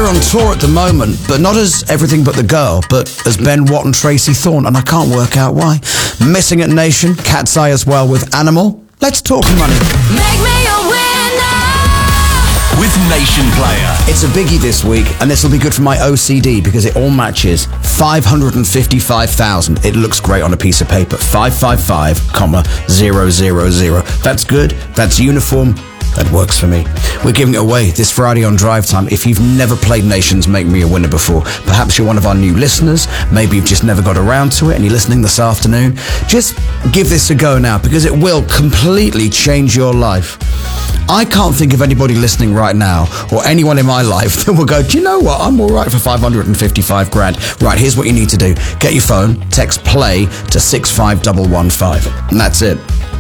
They're on tour at the moment, but not as Everything But the Girl, but as Ben Watt and Tracy Thorn, and I can't work out why. Missing It Nation, Cat's Eye as well with Animal. Let's talk money. Make me a winner with Nation Player. It's a biggie this week, and this will be good for my OCD because it all matches 555,000. It looks great on a piece of paper. 555,000. That's good. That's uniform. That works for me. We're giving it away this Friday on Drive Time. If you've never played Nation's Make Me a Winner before, perhaps you're one of our new listeners, maybe you've just never got around to it and you're listening this afternoon, just give this a go now because it will completely change your life. I can't think of anybody listening right now or anyone in my life that will go, do you know what? I'm all right for 555 grand. Right, here's what you need to do. Get your phone, text play to 65115. And that's it.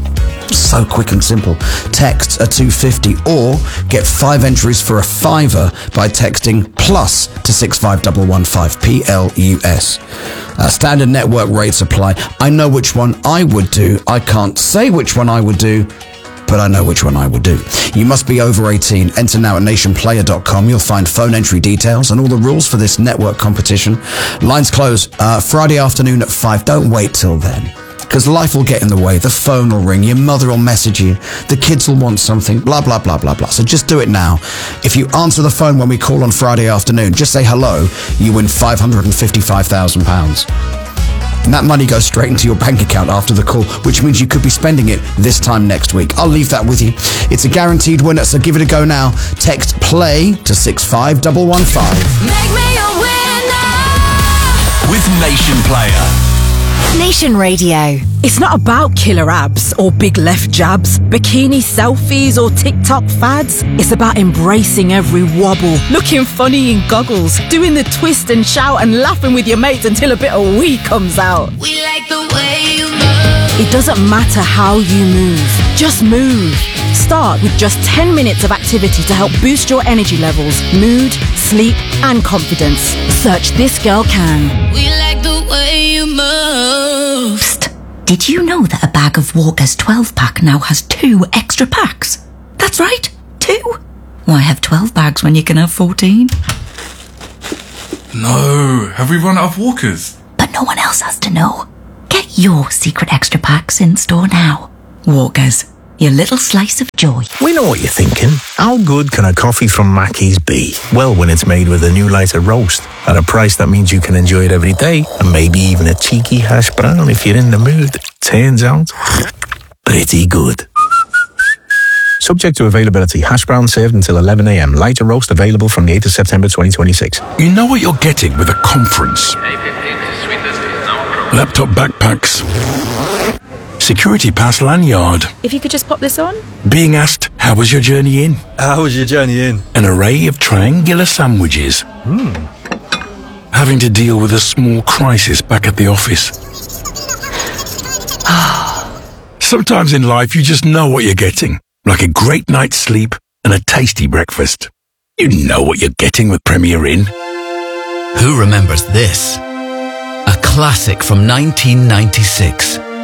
So quick and simple. Texts are $2.50 or get 5 entries for a £5 by texting plus to 65115 PLUS. Standard network rates apply. I know which one I would do. I can't say which one I would do, but I know which one I would do. You must be over 18. Enter now at nationplayer.com. You'll find phone entry details and all the rules for this network competition. Lines close Friday afternoon at 5. Don't wait till then, because life will get in the way. The phone will ring, your mother will message you, the kids will want something, blah, blah, blah, blah, blah. So just do it now. If you answer the phone when we call on Friday afternoon, just say hello, you win £555,000. And that money goes straight into your bank account after the call, which means you could be spending it this time next week. I'll leave that with you. It's a guaranteed winner, so give it a go now. Text play to 65115. Make me a winner with Nation Player. Nation Radio. It's not about killer abs or big left jabs, bikini selfies or TikTok fads. It's about embracing every wobble, looking funny in goggles, doing the twist and shout and laughing with your mates until a bit of wee comes out. We like the way you move. It doesn't matter how you move, just move. Start with just 10 minutes of activity to help boost your energy levels, mood, sleep and confidence. Search This Girl Can. We like the way you move. Psst. Did you know that a bag of Walker's 12-pack now has 2 extra packs? That's right, 2. Why have 12 bags when you can have 14? No, have we run out of Walkers? But no one else has to know. Get your secret extra packs in store now. Walker's, your little slice of joy. We know what you're thinking. How good can a coffee from Mackey's be? Well, when it's made with a new lighter roast at a price that means you can enjoy it every day, and maybe even a cheeky hash brown if you're in the mood. Turns out, pretty good. Subject to availability. Hash brown served until 11 a.m. Lighter roast available from the 8th of September 2026. You know what you're getting with a conference. Laptop backpacks. Security pass lanyard. If you could just pop this on. Being asked, how was your journey in? How was your journey in? An array of triangular sandwiches. Having to deal with a small crisis back at the office. Sometimes in life you just know what you're getting. Like a great night's sleep and a tasty breakfast. You know what you're getting with Premier Inn. Who remembers this? A classic from 1996.